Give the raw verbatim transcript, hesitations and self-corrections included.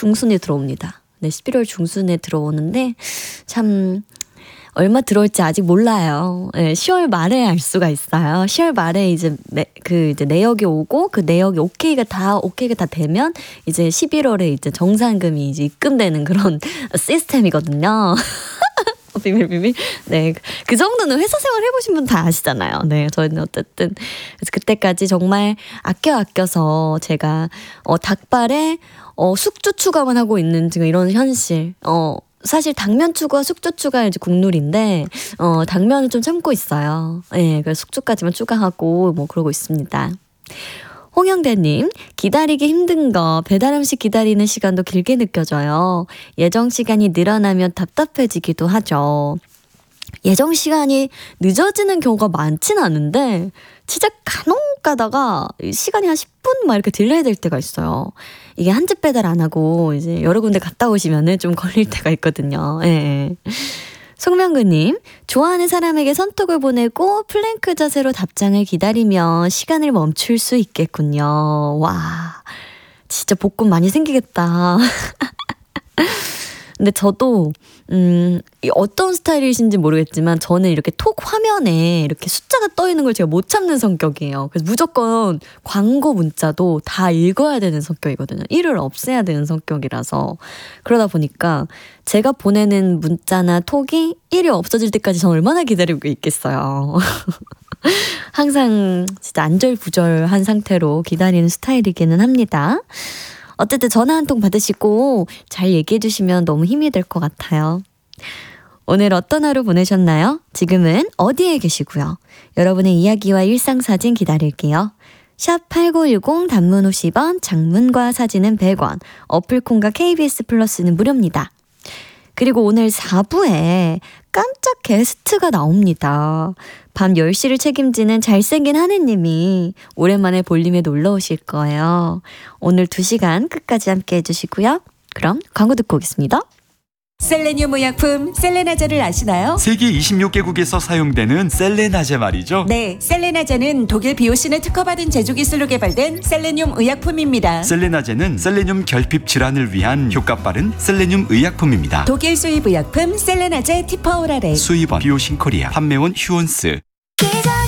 중순에 들어옵니다. 네, 십일월 중순에 들어오는데 참 얼마 들어올지 아직 몰라요. 네, 시월 말에 알 수가 있어요. 시월 말에 이제 매, 그 이제 내역이 오고 그 내역이 오케이가 다 오케이가 다 되면 이제 십일월에 이제 정산금이 이제 입금되는 그런 시스템이거든요. 비밀 비밀. 네, 그 정도는 회사 생활 해보신 분 다 아시잖아요. 네, 저희는 어쨌든 그래서 그때까지 정말 아껴 아껴서 제가 어, 닭발에 어, 숙주 추가만 하고 있는 지금 이런 현실. 어. 사실 당면 추가, 숙주 추가 이제 국룰인데 어 당면을 좀 참고 있어요. 예, 네, 그래서 숙주까지만 추가하고 뭐 그러고 있습니다. 홍영대님, 기다리기 힘든 거 배달 음식 기다리는 시간도 길게 느껴져요. 예정 시간이 늘어나면 답답해지기도 하죠. 예정 시간이 늦어지는 경우가 많진 않은데 진짜 간혹 가다가 시간이 한 십 분 막 이렇게 딜레이 될 때가 있어요. 이게 한 집 배달 안 하고 이제 여러 군데 갔다 오시면은 좀 걸릴 때가 있거든요. 예. 송명근님, 좋아하는 사람에게 선톡을 보내고 플랭크 자세로 답장을 기다리며 시간을 멈출 수 있겠군요. 와, 진짜 복권 많이 생기겠다. 근데 저도 음, 어떤 스타일이신지 모르겠지만 저는 이렇게 톡 화면에 이렇게 숫자가 떠 있는 걸 제가 못 참는 성격이에요. 그래서 무조건 광고 문자도 다 읽어야 되는 성격이거든요. 일을 없애야 되는 성격이라서 그러다 보니까 제가 보내는 문자나 톡이 일이 없어질 때까지 저는 얼마나 기다리고 있겠어요. 항상 진짜 안절부절한 상태로 기다리는 스타일이기는 합니다. 어쨌든 전화 한 통 받으시고 잘 얘기해 주시면 너무 힘이 될 것 같아요. 오늘 어떤 하루 보내셨나요? 지금은 어디에 계시고요? 여러분의 이야기와 일상사진 기다릴게요. 샵 팔구일공 단문 오십 원, 장문과 사진은 백 원, 어플콘과 케이비에스 플러스는 무료입니다. 그리고 오늘 사 부에 깜짝 게스트가 나옵니다. 밤 열 시를 책임지는 잘생긴 하느님이 오랜만에 볼륨에 놀러 오실 거예요. 오늘 두 시간 끝까지 함께 해주시고요. 그럼 광고 듣고 오겠습니다. 셀레늄 의약품 셀레나제를 아시나요? 세계 이십육 개국에서 사용되는 셀레나제 말이죠. 네, 셀레나제는 독일 비오신을 특허받은 제조기술로 개발된 셀레늄 의약품입니다. 셀레나제는 셀레늄 결핍 질환을 위한 효과 빠른 셀레늄 의약품입니다. 독일 수입 의약품 셀레나제 티퍼오랄에 수입원 비오신 코리아, 판매원 휴온스.